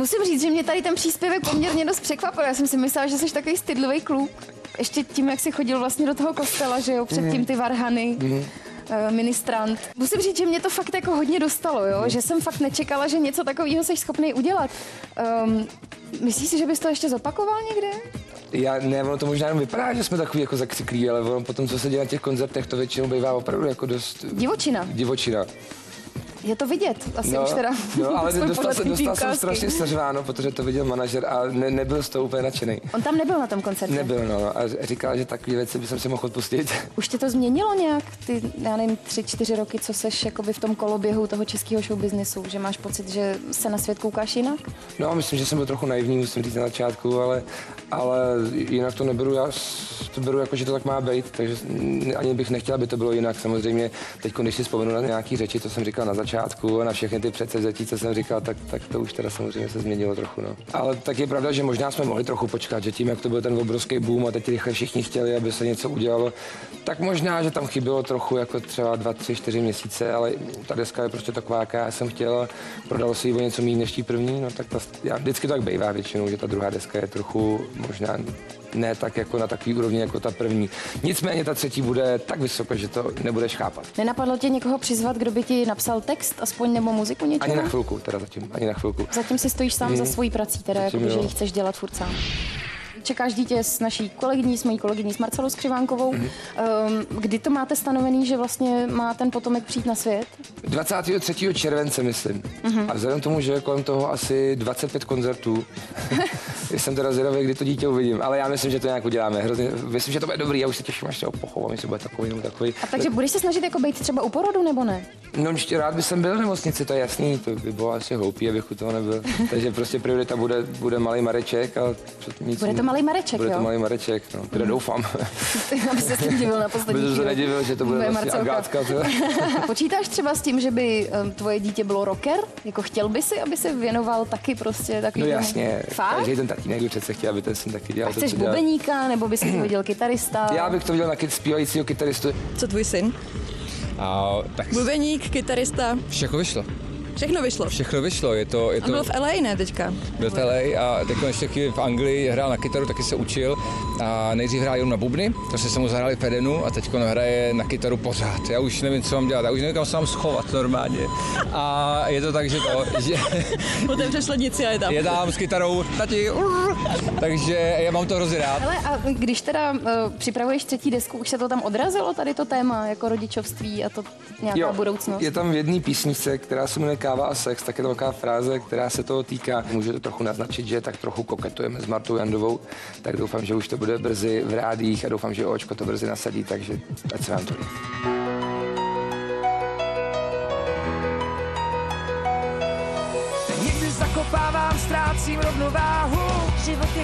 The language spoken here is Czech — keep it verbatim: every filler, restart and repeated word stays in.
Musím říct, že mě tady ten příspěvek poměrně dost překvapil. Já jsem si myslela, že jsi takový stydlivý kluk. Ještě tím, jak jsi chodil vlastně do toho kostela, že jo, předtím ty varhany. Mm. Ministrant. Musím říct, že mě to fakt jako hodně dostalo, jo? Že jsem fakt nečekala, že něco takového jsi schopný udělat. Um, myslíš si, že bys to ještě zopakoval někde? Já ne, ono to možná jenom vypadá, že jsme takový jako zakřiklí, ale ono potom, co se děje na těch koncertech, to většinou bývá opravdu jako dost... Divočina. Divočina. Je to vidět, asi no, už teda. No, ale dostal, se, dostal jsem strašně stařváno, protože to viděl manažer a ne, nebyl z toho úplně nadšený. On tam nebyl na tom koncertě? Nebyl, no, a říkal, že takové věci by jsem si mohl odpustit. Už tě to změnilo nějak, ty, já nevím, tři, čtyři roky, co seš jakoby v tom koloběhu toho českého showbiznesu, že máš pocit, že se na svět koukáš jinak? No, myslím, že jsem byl trochu naivní, musím říct na začátku, ale, ale jinak to neberu, já to beru jako, že to tak má být, takže ani bych nechtěl, aby to bylo jinak. Samozřejmě teď, když si vzpomenu na nějaké řeči, co jsem říkal na začátku a na všechny ty předsevzetí, co jsem říkal, tak, tak to už teda samozřejmě se změnilo trochu. No. Ale tak je pravda, že možná jsme mohli trochu počkat, že tím, jak to byl ten obrovský boom a teď rychle všichni chtěli, aby se něco udělalo, tak možná, že tam chybělo trochu jako třeba dva, tři, čtyři měsíce, ale ta deska je prostě taková, jaká já jsem chtěla, prodalo se jí o něco méně než tí první, no tak ta, já, vždycky to tak bývá většinou, že ta druhá deska je trochu možná ne tak jako na takový úrovni jako ta první. Nicméně ta třetí bude tak vysoko, že to nebudeš chápat. Nenapadlo tě někoho přizvat, kdo by ti napsal text, aspoň nebo muziku něčeho? Ani na chvilku, teda zatím, ani na chvilku. Zatím si stojíš sám hmm. za svojí prací, teda jako, že ji chceš dělat furt sám. Čekáš dítě s naší kolegyní, s mojí kolegyní s Marcelou Skřivánkovou. Mm-hmm. Um, kdy to máte stanovený, že vlastně má ten potomek přijít na svět? dvacátého třetího července, myslím. Mm-hmm. A vzhledem tomu, že je kolem toho asi dvacet pět koncertů, jsem teda zvědavý, kdy to dítě uvidím, ale já myslím, že to nějak uděláme. Hrozně, myslím, že to bude dobrý, já už se těším, až se ho pochovám, jestli bude takový nebo takový. A takže budeš se snažit jako být třeba u porodu, nebo ne? No, ještě rád bych byl v nemocnici, to je jasný, to by bylo asi hloupý, abych u toho nebyl. Takže prostě priorita bude, bude malý Mareček a nic. Bude to malý Mareček, bude jo? to malý Mareček, no, teda mm. doufám. Aby se s tím divil na poslední chvíli. Bych se nedivil, že to bude vlastně Agátka. Počítáš třeba s tím, že by um, tvoje dítě bylo rocker? Jako chtěl by si, aby se věnoval taky prostě takový... No jasně, fakt? Takže ten tatínek by přece chtěl, aby ten syn taky dělal. A chceš bubeníka, nebo bys to viděl kytarista? Já bych to viděl na zpívajícího kytaristu. Co tvůj syn? A, tak bubeník, kytarista. Všechno vyšlo. Všechno vyšlo? Všechno vyšlo, je to... Je to... On byl v L A, ne teďka? Byl v L A a teď ještě chvíli v Anglii hrál na kytaru, taky se učil a nejdřív hrál jenom na bubny, to se mu zahráli v Edenu a teď hraje na kytaru pořád. Já už nevím, co mám dělat, já už nevím, kam se mám schovat normálně. A je to tak, že to... Že... Otevřeš lednici a je tam. Je tam s kytarou, tati, takže já mám to hrozně rád. Hele, a když teda uh, připravuješ třetí desku, už se to tam odrazilo, tady to téma, jako rodičovství a to nějaká jo, budoucnost? Je tam v jedné písničce, která se jmenuje Káva a sex, tak je to taková fráze, která se toho týká. Může to trochu naznačit, že tak trochu koketujeme s Martou Jandovou, tak doufám, že už to bude brzy v rádiích a doufám, že očko to brzy nasadí, takže ať se vám to líbí. Někdy zakopávám, ztrácím rovnováhu. Život je